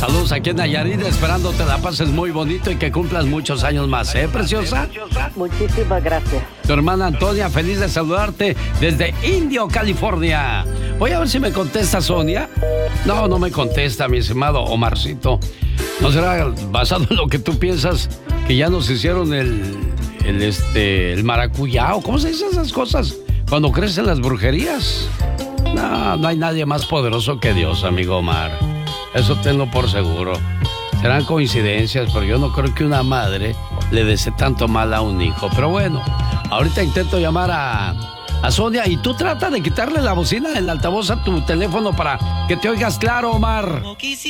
Saludos aquí en Nayarit, esperando te la pases muy bonito y que cumplas muchos años más, preciosa? Muchísimas gracias. Tu hermana Antonia, feliz de saludarte desde Indio, California. Voy a ver si me contesta Sonia. No, no me contesta, mi estimado Omarcito. ¿No será basado en lo que tú piensas que ya nos hicieron el maracuyá? ¿O cómo se dicen esas cosas cuando crecen las brujerías? No, no hay nadie más poderoso que Dios, amigo Omar. Eso tenlo por seguro. Serán coincidencias, pero yo no creo que una madre le desee tanto mal a un hijo. Pero bueno, ahorita intento llamar a Sonia y tú trata de quitarle la bocina del altavoz a tu teléfono para que te oigas claro, Omar.